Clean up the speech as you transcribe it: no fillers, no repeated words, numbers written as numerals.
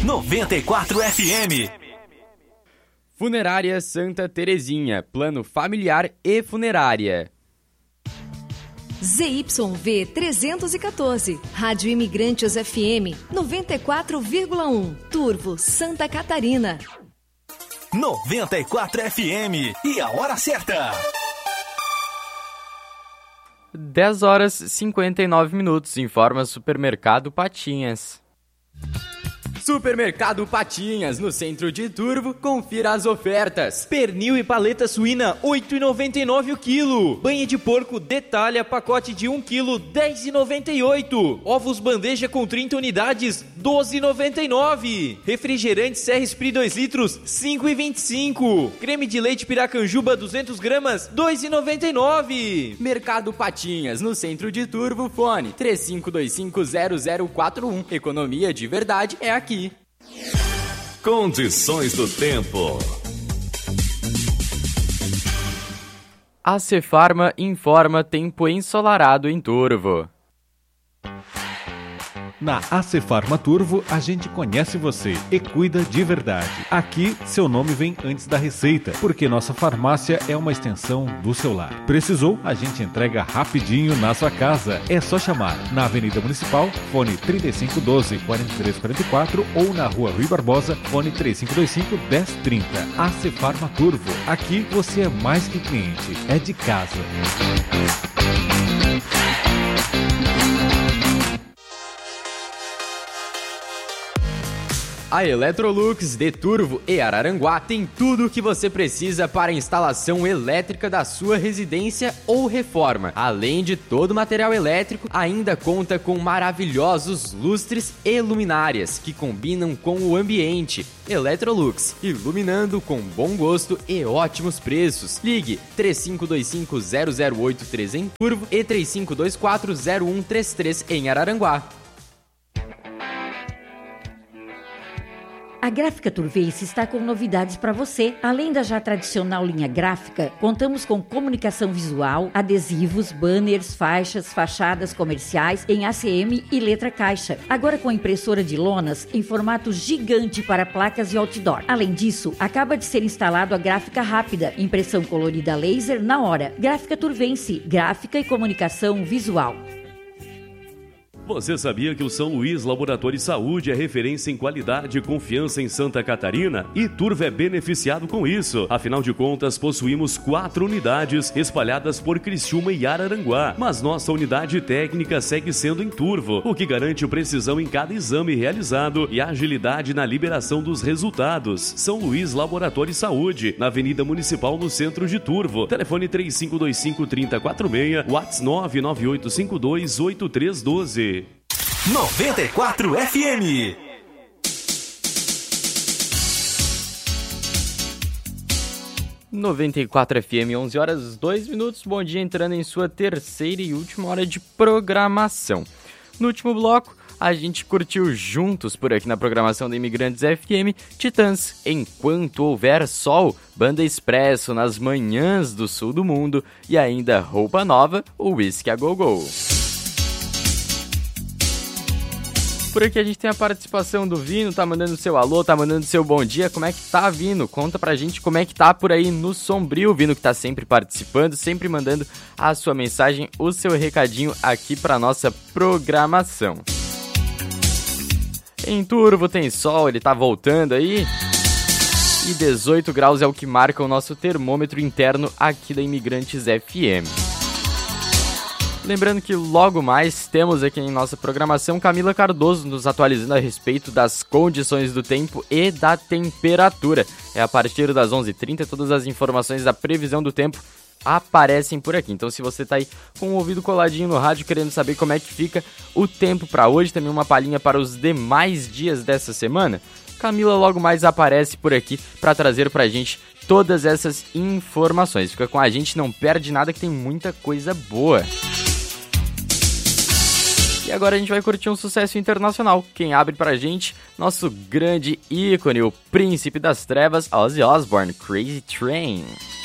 94 FM. Funerária Santa Terezinha, plano familiar e funerária. ZYV 314, Rádio Imigrantes FM 94,1, Turvo, Santa Catarina. 94 FM e a hora certa. 10 horas e 59 minutos, informa Supermercado Patinhas. Supermercado Patinhas, no centro de Turvo, confira as ofertas. Pernil e paleta suína, R$ 8,99 o quilo. Banha de porco detalha, pacote de 1 quilo, R$ 10,98. Ovos bandeja com 30 unidades, R$ 12,99. Refrigerante Serra Esprit 2 litros, R$ 5,25. Creme de leite Piracanjuba 200 gramas, R$ 2,99. Mercado Patinhas, no centro de Turvo, fone 35250041. Economia de verdade é aqui. Condições do tempo. A Cefarma informa tempo ensolarado em Turvo. Na Acefarma Turvo, a gente conhece você e cuida de verdade. Aqui, seu nome vem antes da receita, porque nossa farmácia é uma extensão do seu lar. Precisou? A gente entrega rapidinho na sua casa. É só chamar na Avenida Municipal, fone 3512-4344 ou na Rua Rui Barbosa, fone 3525-1030. Acefarma Turvo. Aqui você é mais que cliente, é de casa. A Electrolux de Turvo e Araranguá tem tudo o que você precisa para a instalação elétrica da sua residência ou reforma. Além de todo o material elétrico, ainda conta com maravilhosos lustres e luminárias que combinam com o ambiente. Electrolux, iluminando com bom gosto e ótimos preços. Ligue 3525-0083 em Turvo e 3524-0133 em Araranguá. A Gráfica Turvense está com novidades para você. Além da já tradicional linha gráfica, contamos com comunicação visual, adesivos, banners, faixas, fachadas comerciais em ACM e letra caixa. Agora com impressora de lonas em formato gigante para placas e outdoor. Além disso, acaba de ser instalado a gráfica rápida, impressão colorida laser na hora. Gráfica Turvense, gráfica e comunicação visual. Você sabia que o São Luís Laboratório de Saúde é referência em qualidade e confiança em Santa Catarina? E Turvo é beneficiado com isso. Afinal de contas, possuímos 4 unidades espalhadas por Criciúma e Araranguá. Mas nossa unidade técnica segue sendo em Turvo, o que garante precisão em cada exame realizado e agilidade na liberação dos resultados. São Luís Laboratório de Saúde, na Avenida Municipal, no centro de Turvo. Telefone 3525-3046, WhatsApp 99852-8312. 94 FM. FM, 11 horas 2 minutos. Bom dia, entrando em sua terceira e última hora de programação. No último bloco, a gente curtiu juntos por aqui na programação da Imigrantes FM, Titãs, Enquanto Houver Sol, Banda Expresso nas manhãs do sul do mundo e ainda Roupa Nova, o Whisky a Go-Go. Por aqui a gente tem a participação do Vino, tá mandando seu alô, tá mandando seu bom dia. Como é que tá, Vino? Conta pra gente como é que tá por aí no Sombrio. Vino que tá sempre participando, sempre mandando a sua mensagem, o seu recadinho aqui pra nossa programação. Em Turvo tem sol, ele tá voltando aí. E 18 graus é o que marca o nosso termômetro interno aqui da Imigrantes FM. Lembrando que logo mais temos aqui em nossa programação Camila Cardoso nos atualizando a respeito das condições do tempo e da temperatura. É a partir das 11h30, todas as informações da previsão do tempo aparecem por aqui. Então se você tá aí com o ouvido coladinho no rádio querendo saber como é que fica o tempo para hoje, também uma palhinha para os demais dias dessa semana, Camila logo mais aparece por aqui para trazer pra gente todas essas informações. Fica com a gente, não perde nada que tem muita coisa boa. E agora a gente vai curtir um sucesso internacional. Quem abre pra gente, nosso grande ícone, o príncipe das trevas, Ozzy Osbourne, Crazy Train.